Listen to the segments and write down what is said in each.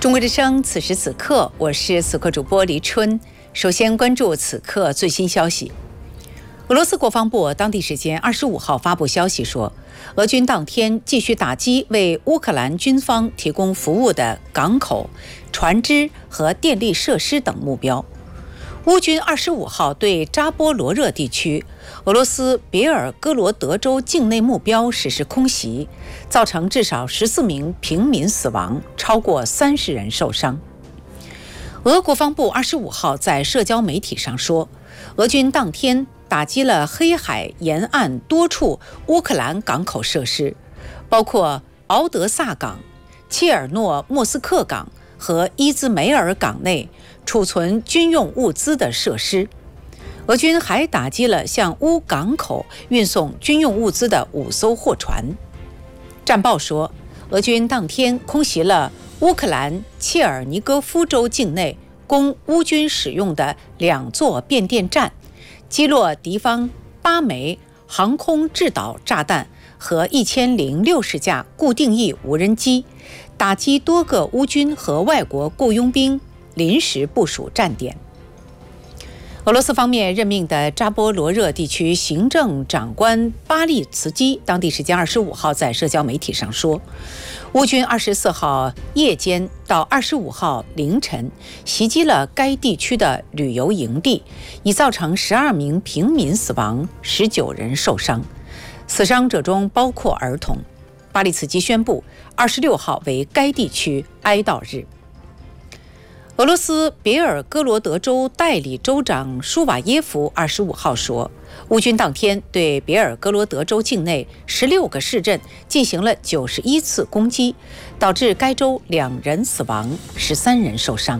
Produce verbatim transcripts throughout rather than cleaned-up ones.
中国之声，此时此刻，我是此刻主播黎春。首先关注此刻最新消息。俄罗斯国防部当地时间二十五号发布消息说，俄军当天继续打击为乌克兰军方提供服务的港口、船只和电力设施等目标。乌军二十五号对扎波罗热地区俄罗斯别尔哥罗德州境内目标实施空袭，造成至少十四名平民死亡，超过三十人受伤。俄国防部二十五号在社交媒体上说，俄军当天打击了黑海沿岸多处乌克兰港口设施，包括敖德萨港、切尔诺莫斯克港和伊兹梅尔港内储存军用物资的设施。俄军还打击了向乌港口运送军用物资的五艘货船。战报说，俄军当天空袭了乌克兰切尔尼戈夫州境内供乌军使用的两座变电站，击落敌方八枚航空制导炸弹和一千零六十架固定翼无人机，打击多个乌军和外国雇佣兵临时部署站点。俄罗斯方面任命的扎波罗热地区行政长官巴利茨基当地时间二十五号在社交媒体上说，乌军二十四号夜间到二十五号凌晨袭击了该地区的旅游营地，已造成十二名平民死亡，十九人受伤，死伤者中包括儿童。巴利茨基宣布二十六号为该地区哀悼日。俄罗斯别尔哥罗德州代理州长舒瓦耶夫二十五号说，乌军当天对别尔哥罗德州境内十六个市镇进行了九十一次攻击，导致该州两人死亡，十三人受伤。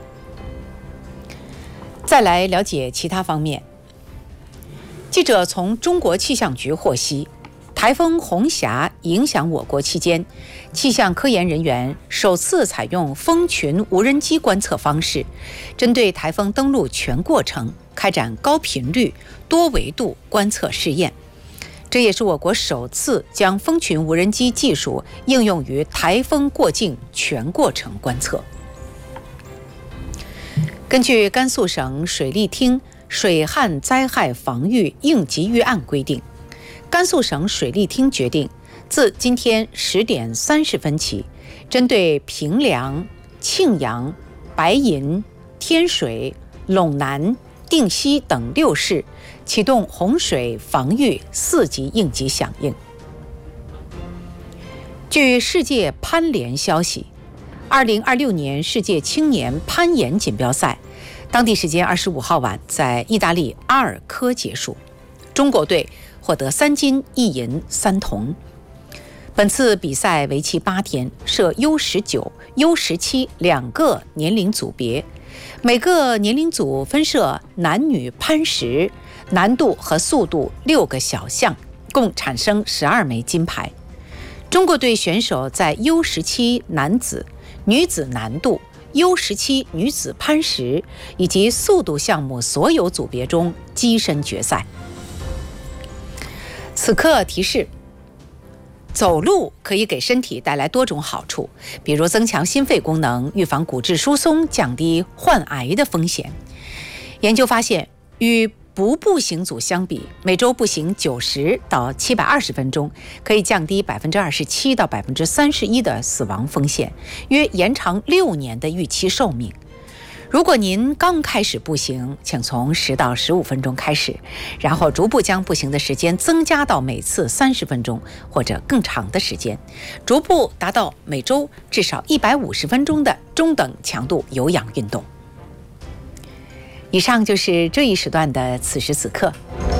再来了解其他方面。记者从中国气象局获悉，台风红霞影响我国期间，气象科研人员首次采用蜂群无人机观测方式，针对台风登陆全过程开展高频率、多维度观测试验。这也是我国首次将蜂群无人机技术应用于台风过境全过程观测。根据甘肃省水利厅水旱灾害防御应急预案规定，甘肃省水利厅决定，自今天十点三十分起，针对平凉、庆阳、白银、天水、陇南、定西等六市启动洪水防御四级应急响应。据世界攀联消息，二零二六年世界青年攀岩锦标赛当地时间二十五号晚在意大利阿尔科结束，中国队获得三金一银三铜。本次比赛为期八天，设 U 十九、U 十七两个年龄组别，每个年龄组分设男女攀石、难度和速度六个小项，共产生十二枚金牌。中国队选手在 U 十七男子、女子难度、U 十七女子攀石以及速度项目所有组别中跻身决赛。此刻提示，走路可以给身体带来多种好处，比如增强心肺功能、预防骨质疏松、降低患癌的风险。研究发现，与不步行组相比，每周步行九十到七百二十分钟，可以降低百分之二十七到百分之三十一的死亡风险，约延长六年的预期寿命。如果您刚开始步行，请从十到十五分钟开始，然后逐步将步行的时间增加到每次三十分钟或者更长的时间，逐步达到每周至少一百五十分钟的中等强度有氧运动。以上就是这一时段的此时此刻。